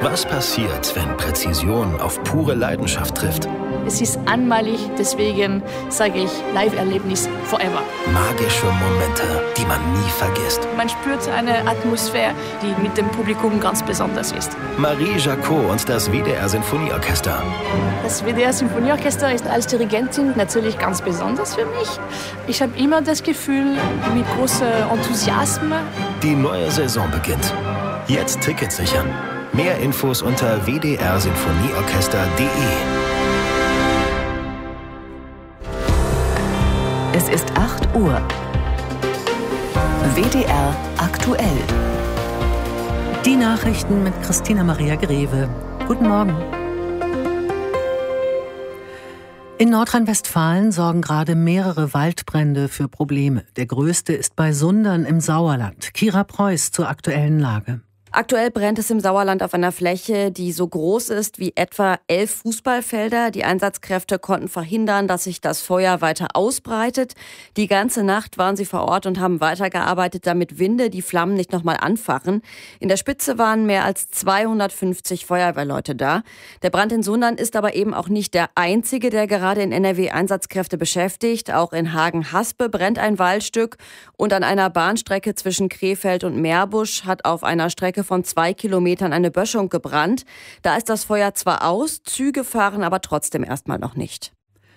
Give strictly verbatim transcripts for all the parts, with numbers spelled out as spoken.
Was passiert, wenn Präzision auf pure Leidenschaft trifft? Es ist einmalig, deswegen sage ich Live-Erlebnis forever. Magische Momente, die man nie vergisst. Man spürt eine Atmosphäre, die mit dem Publikum ganz besonders ist. Marie Jacot und das W D R-Sinfonieorchester. Das W D R-Sinfonieorchester ist als Dirigentin natürlich ganz besonders für mich. Ich habe immer das Gefühl, mit großem Enthusiasmus. Die neue Saison beginnt. Jetzt Tickets sichern. Mehr Infos unter w d r sinfonieorchester punkt d e. Es ist acht Uhr. W D R aktuell. Die Nachrichten mit Christina Maria Greve. Guten Morgen. In Nordrhein-Westfalen sorgen gerade mehrere Waldbrände für Probleme. Der größte ist bei Sundern im Sauerland. Kira Preuß zur aktuellen Lage. Aktuell brennt es im Sauerland auf einer Fläche, die so groß ist wie etwa elf Fußballfelder. Die Einsatzkräfte konnten verhindern, dass sich das Feuer weiter ausbreitet. Die ganze Nacht waren sie vor Ort und haben weitergearbeitet, damit Winde die Flammen nicht nochmal anfachen. In der Spitze waren mehr als zweihundertfünfzig Feuerwehrleute da. Der Brand in Sundern ist aber eben auch nicht der einzige, der gerade in N R W Einsatzkräfte beschäftigt. Auch in Hagen-Haspe brennt ein Waldstück und an einer Bahnstrecke zwischen Krefeld und Meerbusch hat auf einer Strecke von zwei Kilometern eine Böschung gebrannt. Da ist das Feuer zwar aus, Züge fahren aber trotzdem erstmal noch nicht.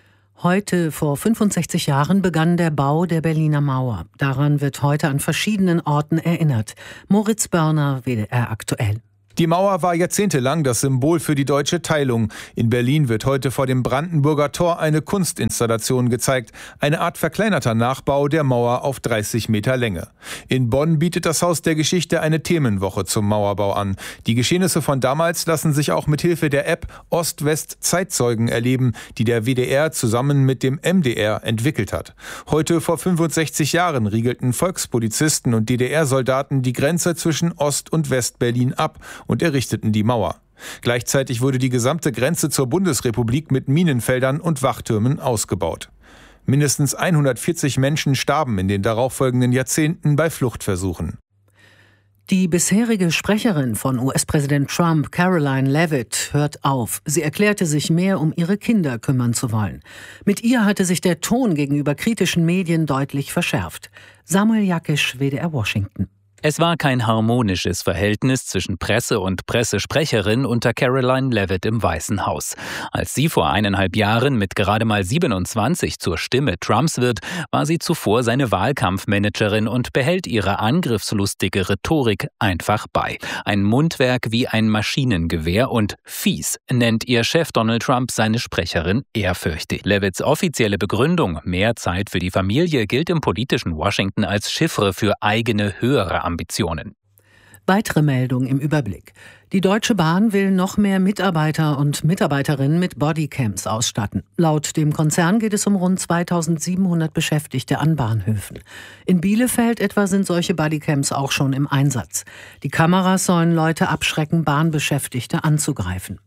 Heute vor fünfundsechzig Jahren begann der Bau der Berliner Mauer. Daran wird heute an verschiedenen Orten erinnert. Moritz Börner, W D R aktuell. Die Mauer war jahrzehntelang das Symbol für die deutsche Teilung. In Berlin wird heute vor dem Brandenburger Tor eine Kunstinstallation gezeigt. Eine Art verkleinerter Nachbau der Mauer auf dreißig Meter Länge. In Bonn bietet das Haus der Geschichte eine Themenwoche zum Mauerbau an. Die Geschehnisse von damals lassen sich auch mit Hilfe der App Ost-West-Zeitzeugen erleben, die der W D R zusammen mit dem M D R entwickelt hat. Heute vor fünfundsechzig Jahren riegelten Volkspolizisten und D D R-Soldaten die Grenze zwischen Ost- und West-Berlin ab und errichteten die Mauer. Gleichzeitig wurde die gesamte Grenze zur Bundesrepublik mit Minenfeldern und Wachtürmen ausgebaut. Mindestens hundertvierzig Menschen starben in den darauffolgenden Jahrzehnten bei Fluchtversuchen. Die bisherige Sprecherin von U S-Präsident Trump, Caroline Leavitt, hört auf. Sie erklärte sich mehr um ihre Kinder kümmern zu wollen. Mit ihr hatte sich der Ton gegenüber kritischen Medien deutlich verschärft. Samuel Jakisch, W D R Washington. Es war kein harmonisches Verhältnis zwischen Presse und Pressesprecherin unter Caroline Leavitt im Weißen Haus. Als sie vor eineinhalb Jahren mit gerade mal siebenundzwanzig zur Stimme Trumps wird, war sie zuvor seine Wahlkampfmanagerin und behält ihre angriffslustige Rhetorik einfach bei. Ein Mundwerk wie ein Maschinengewehr und fies nennt ihr Chef Donald Trump seine Sprecherin ehrfürchtig. Leavitts offizielle Begründung, mehr Zeit für die Familie, gilt im politischen Washington als Chiffre für eigene höhere Ambitionen. Weitere Meldungen im Überblick. Die Deutsche Bahn will noch mehr Mitarbeiter und Mitarbeiterinnen mit Bodycams ausstatten. Laut dem Konzern geht es um rund zweitausendsiebenhundert Beschäftigte an Bahnhöfen. In Bielefeld etwa sind solche Bodycams auch schon im Einsatz. Die Kameras sollen Leute abschrecken, Bahnbeschäftigte anzugreifen.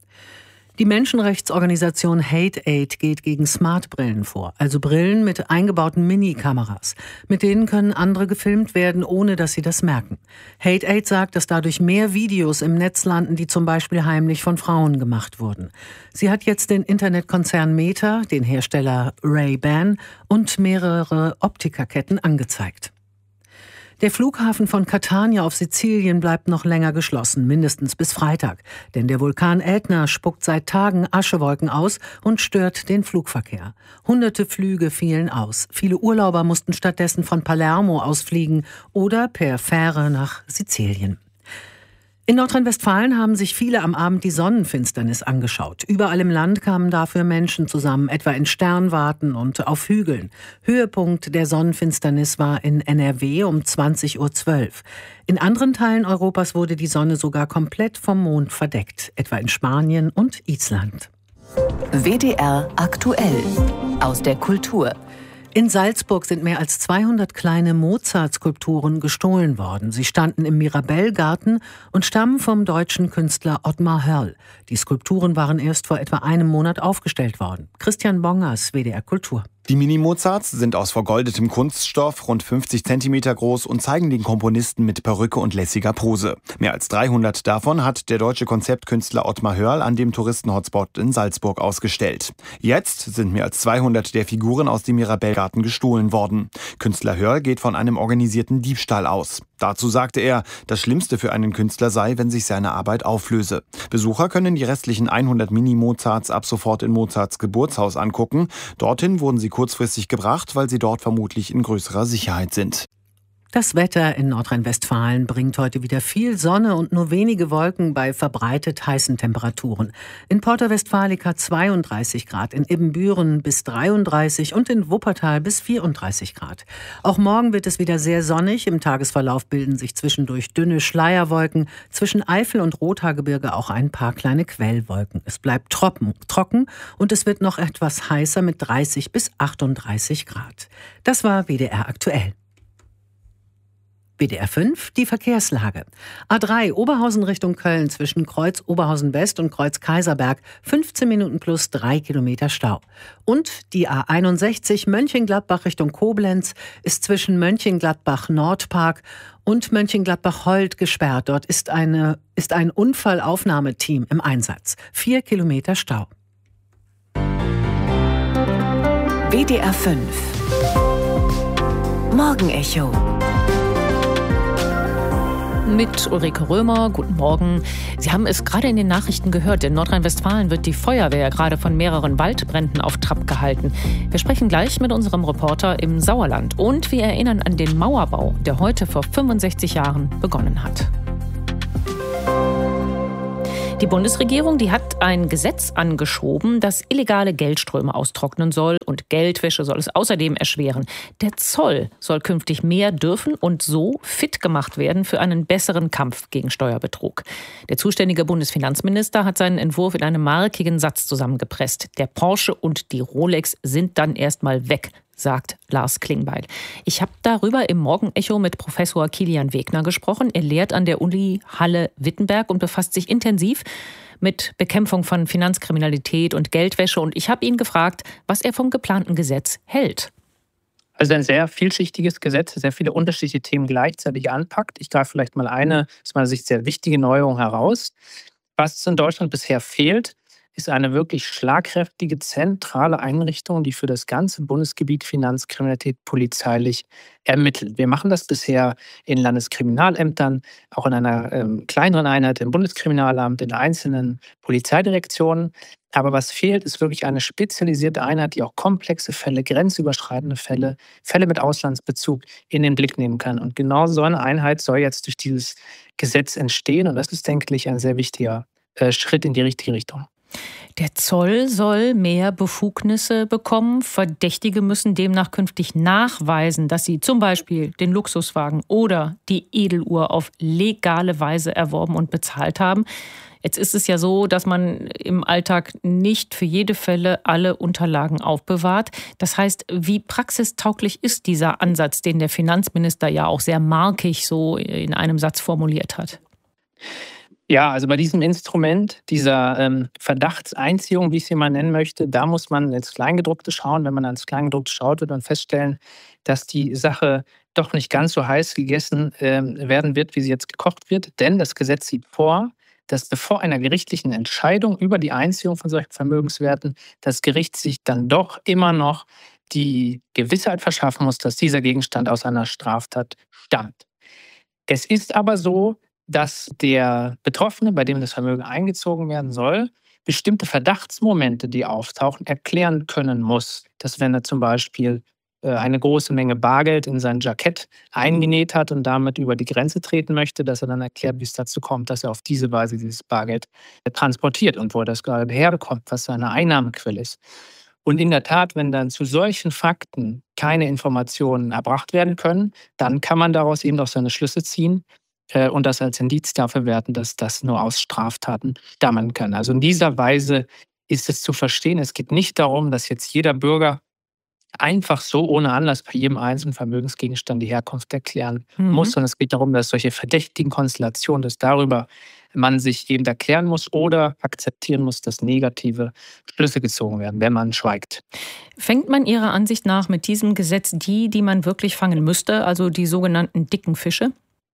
Die Menschenrechtsorganisation Hate Aid geht gegen Smartbrillen vor, also Brillen mit eingebauten Mini-Kameras. Mit denen können andere gefilmt werden, ohne dass sie das merken. Hate Aid sagt, dass dadurch mehr Videos im Netz landen, die zum Beispiel heimlich von Frauen gemacht wurden. Sie hat jetzt den Internetkonzern Meta, den Hersteller Ray-Ban und mehrere Optikerketten angezeigt. Der Flughafen von Catania auf Sizilien bleibt noch länger geschlossen, mindestens bis Freitag. Denn der Vulkan Ätna spuckt seit Tagen Aschewolken aus und stört den Flugverkehr. Hunderte Flüge fielen aus. Viele Urlauber mussten stattdessen von Palermo ausfliegen oder per Fähre nach Sizilien. In Nordrhein-Westfalen haben sich viele am Abend die Sonnenfinsternis angeschaut. Überall im Land kamen dafür Menschen zusammen, etwa in Sternwarten und auf Hügeln. Höhepunkt der Sonnenfinsternis war in N R W um zwanzig Uhr zwölf. In anderen Teilen Europas wurde die Sonne sogar komplett vom Mond verdeckt, etwa in Spanien und Island. W D R aktuell aus der Kultur. In Salzburg sind mehr als zweihundert kleine Mozart-Skulpturen gestohlen worden. Sie standen im Mirabellgarten und stammen vom deutschen Künstler Ottmar Hörl. Die Skulpturen waren erst vor etwa einem Monat aufgestellt worden. Christian Bongers, W D R Kultur. Die Mini-Mozarts sind aus vergoldetem Kunststoff, rund fünfzig Zentimeter groß und zeigen den Komponisten mit Perücke und lässiger Pose. Mehr als dreihundert davon hat der deutsche Konzeptkünstler Ottmar Hörl an dem Touristenhotspot in Salzburg ausgestellt. Jetzt sind mehr als zweihundert der Figuren aus dem Mirabellgarten gestohlen worden. Künstler Hörl geht von einem organisierten Diebstahl aus. Dazu sagte er, das Schlimmste für einen Künstler sei, wenn sich seine Arbeit auflöse. Besucher können die restlichen hundert Mini-Mozarts ab sofort in Mozarts Geburtshaus angucken. Dorthin wurden sie kurzfristig gebracht, weil sie dort vermutlich in größerer Sicherheit sind. Das Wetter in Nordrhein-Westfalen bringt heute wieder viel Sonne und nur wenige Wolken bei verbreitet heißen Temperaturen. In Porta Westfalica zweiunddreißig Grad, in Ibbenbüren bis dreiunddreißig und in Wuppertal bis vierunddreißig Grad. Auch morgen wird es wieder sehr sonnig. Im Tagesverlauf bilden sich zwischendurch dünne Schleierwolken. Zwischen Eifel und Rothaargebirge auch ein paar kleine Quellwolken. Es bleibt trocken, trocken und es wird noch etwas heißer mit dreißig bis achtunddreißig Grad. Das war W D R aktuell. W D R fünf, die Verkehrslage. A drei Oberhausen Richtung Köln zwischen Kreuz Oberhausen West und Kreuz Kaiserberg. fünfzehn Minuten plus drei Kilometer Stau. Und die A einundsechzig Mönchengladbach Richtung Koblenz ist zwischen Mönchengladbach Nordpark und Mönchengladbach-Holt gesperrt. Dort ist, eine, ist ein Unfallaufnahmeteam im Einsatz. Vier Kilometer Stau. W D R fünf Morgenecho mit Ulrike Römer. Guten Morgen. Sie haben es gerade in den Nachrichten gehört. In Nordrhein-Westfalen wird die Feuerwehr gerade von mehreren Waldbränden auf Trab gehalten. Wir sprechen gleich mit unserem Reporter im Sauerland. Und wir erinnern an den Mauerbau, der heute vor fünfundsechzig Jahren begonnen hat. Die Bundesregierung, die hat ein Gesetz angeschoben, das illegale Geldströme austrocknen soll und Geldwäsche soll es außerdem erschweren. Der Zoll soll künftig mehr dürfen und so fit gemacht werden für einen besseren Kampf gegen Steuerbetrug. Der zuständige Bundesfinanzminister hat seinen Entwurf in einem markigen Satz zusammengepresst. Der Porsche und die Rolex sind dann erstmal weg, sagt Lars Klingbeil. Ich habe darüber im Morgenecho mit Professor Kilian Wegner gesprochen. Er lehrt an der Uni Halle-Wittenberg und befasst sich intensiv mit Bekämpfung von Finanzkriminalität und Geldwäsche. Und ich habe ihn gefragt, was er vom geplanten Gesetz hält. Also ein sehr vielschichtiges Gesetz, sehr viele unterschiedliche Themen gleichzeitig anpackt. Ich greife vielleicht mal eine aus meiner Sicht sehr wichtige Neuerung heraus. Was in Deutschland bisher fehlt, ist eine wirklich schlagkräftige, zentrale Einrichtung, die für das ganze Bundesgebiet Finanzkriminalität polizeilich ermittelt. Wir machen das bisher in Landeskriminalämtern, auch in einer ähm, kleineren Einheit im Bundeskriminalamt, in einzelnen Polizeidirektionen. Aber was fehlt, ist wirklich eine spezialisierte Einheit, die auch komplexe Fälle, grenzüberschreitende Fälle, Fälle mit Auslandsbezug in den Blick nehmen kann. Und genau so eine Einheit soll jetzt durch dieses Gesetz entstehen. Und das ist, denke ich, ein sehr wichtiger äh, Schritt in die richtige Richtung. Der Zoll soll mehr Befugnisse bekommen. Verdächtige müssen demnach künftig nachweisen, dass sie zum Beispiel den Luxuswagen oder die Edeluhr auf legale Weise erworben und bezahlt haben. Jetzt ist es ja so, dass man im Alltag nicht für jede Fälle alle Unterlagen aufbewahrt. Das heißt, wie praxistauglich ist dieser Ansatz, den der Finanzminister ja auch sehr markig so in einem Satz formuliert hat? Ja, also bei diesem Instrument, dieser ähm, Verdachtseinziehung, wie ich sie mal nennen möchte, da muss man ins Kleingedruckte schauen. Wenn man ans Kleingedruckte schaut, wird man feststellen, dass die Sache doch nicht ganz so heiß gegessen äh, werden wird, wie sie jetzt gekocht wird. Denn das Gesetz sieht vor, dass bevor einer gerichtlichen Entscheidung über die Einziehung von solchen Vermögenswerten das Gericht sich dann doch immer noch die Gewissheit verschaffen muss, dass dieser Gegenstand aus einer Straftat stammt. Es ist aber so, dass der Betroffene, bei dem das Vermögen eingezogen werden soll, bestimmte Verdachtsmomente, die auftauchen, erklären können muss. Dass wenn er zum Beispiel eine große Menge Bargeld in sein Jackett eingenäht hat und damit über die Grenze treten möchte, dass er dann erklärt, wie es dazu kommt, dass er auf diese Weise dieses Bargeld transportiert und wo er das gerade herbekommt, was seine Einnahmequelle ist. Und in der Tat, wenn dann zu solchen Fakten keine Informationen erbracht werden können, dann kann man daraus eben auch seine Schlüsse ziehen und das als Indiz dafür werten, dass das nur aus Straftaten stammen kann. Also in dieser Weise ist es zu verstehen. Es geht nicht darum, dass jetzt jeder Bürger einfach so ohne Anlass bei jedem einzelnen Vermögensgegenstand die Herkunft erklären mhm. muss, sondern es geht darum, dass solche verdächtigen Konstellationen, dass darüber man sich eben erklären muss oder akzeptieren muss, dass negative Schlüsse gezogen werden, wenn man schweigt. Fängt man Ihrer Ansicht nach mit diesem Gesetz die, die man wirklich fangen müsste, also die sogenannten dicken Fische?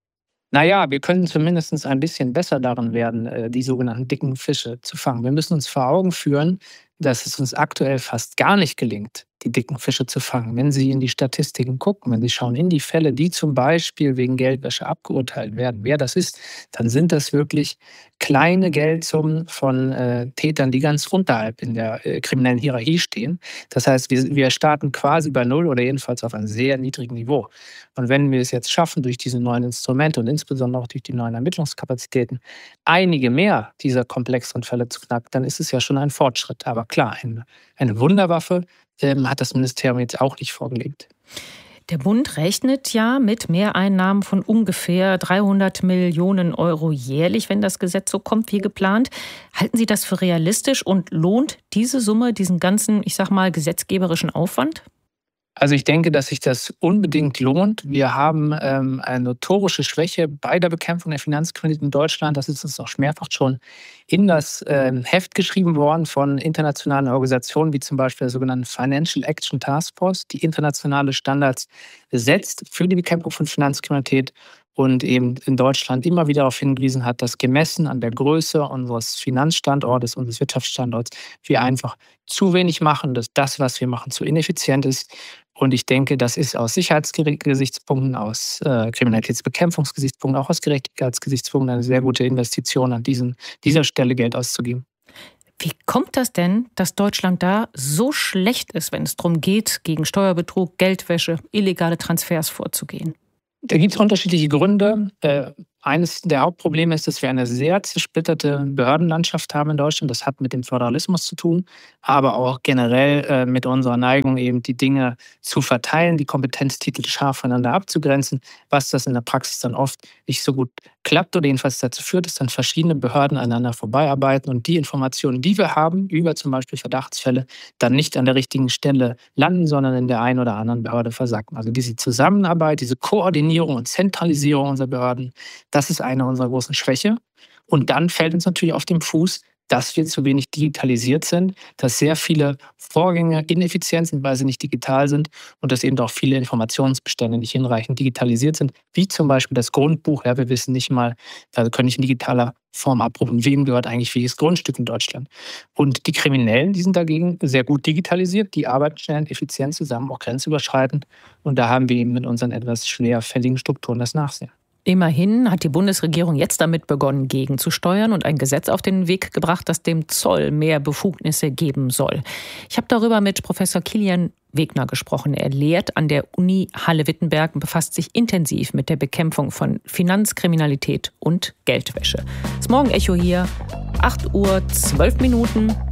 Naja, wir können zumindest ein bisschen besser darin werden, die sogenannten dicken Fische zu fangen. Wir müssen uns vor Augen führen, dass es uns aktuell fast gar nicht gelingt, die dicken Fische zu fangen. Wenn Sie in die Statistiken gucken, wenn Sie schauen in die Fälle, die zum Beispiel wegen Geldwäsche abgeurteilt werden, wer das ist, dann sind das wirklich kleine Geldsummen von äh, Tätern, die ganz unterhalb in der äh, kriminellen Hierarchie stehen. Das heißt, wir, wir starten quasi bei Null oder jedenfalls auf einem sehr niedrigen Niveau. Und wenn wir es jetzt schaffen, durch diese neuen Instrumente und insbesondere auch durch die neuen Ermittlungskapazitäten, einige mehr dieser komplexeren Fälle zu knacken, dann ist es ja schon ein Fortschritt. Aber klar, eine, eine Wunderwaffe ähm, hat das Ministerium jetzt auch nicht vorgelegt. Der Bund rechnet ja mit Mehreinnahmen von ungefähr dreihundert Millionen Euro jährlich, wenn das Gesetz so kommt wie geplant. Halten Sie das für realistisch und lohnt diese Summe diesen ganzen, ich sag mal, gesetzgeberischen Aufwand? Also ich denke, dass sich das unbedingt lohnt. Wir haben ähm, eine notorische Schwäche bei der Bekämpfung der Finanzkriminalität in Deutschland. Das ist uns auch mehrfach schon in das ähm, Heft geschrieben worden von internationalen Organisationen, wie zum Beispiel der sogenannten Financial Action Task Force, die internationale Standards setzt für die Bekämpfung von Finanzkriminalität und eben in Deutschland immer wieder darauf hingewiesen hat, dass gemessen an der Größe unseres Finanzstandortes, unseres Wirtschaftsstandorts, wir einfach zu wenig machen, dass das, was wir machen, zu ineffizient ist. Und ich denke, das ist aus Sicherheitsgesichtspunkten, aus äh, Kriminalitätsbekämpfungsgesichtspunkten, auch aus Gerechtigkeitsgesichtspunkten eine sehr gute Investition, an diesen, dieser Stelle Geld auszugeben. Wie kommt das denn, dass Deutschland da so schlecht ist, wenn es darum geht, gegen Steuerbetrug, Geldwäsche, illegale Transfers vorzugehen? Da gibt es unterschiedliche Gründe. Äh, eines der Hauptprobleme ist, dass wir eine sehr zersplitterte Behördenlandschaft haben in Deutschland. Das hat mit dem Föderalismus zu tun, aber auch generell äh, mit unserer Neigung, eben die Dinge zu verteilen, die Kompetenztitel scharf voneinander abzugrenzen, was das in der Praxis dann oft nicht so gut klappt oder jedenfalls dazu führt, dass dann verschiedene Behörden aneinander vorbeiarbeiten und die Informationen, die wir haben, über zum Beispiel Verdachtsfälle, dann nicht an der richtigen Stelle landen, sondern in der einen oder anderen Behörde versacken. Also diese Zusammenarbeit, diese Koordinierung und Zentralisierung unserer Behörden, das ist eine unserer großen Schwächen. Und dann fällt uns natürlich auf den Fuß, dass wir zu wenig digitalisiert sind, dass sehr viele Vorgänge ineffizient sind, weil sie nicht digital sind und dass eben auch viele Informationsbestände nicht hinreichend digitalisiert sind, wie zum Beispiel das Grundbuch. Ja, wir wissen nicht mal, da können nicht in digitaler Form abrufen, wem gehört eigentlich welches Grundstück in Deutschland. Und die Kriminellen, die sind dagegen sehr gut digitalisiert, die arbeiten schnell und effizient zusammen, auch grenzüberschreitend. Und da haben wir eben mit unseren etwas schwerfälligen Strukturen das Nachsehen. Immerhin hat die Bundesregierung jetzt damit begonnen, gegenzusteuern und ein Gesetz auf den Weg gebracht, das dem Zoll mehr Befugnisse geben soll. Ich habe darüber mit Professor Kilian Wegner gesprochen. Er lehrt an der Uni Halle-Wittenberg und befasst sich intensiv mit der Bekämpfung von Finanzkriminalität und Geldwäsche. Das Morgenecho hier, acht Uhr zwölf Minuten.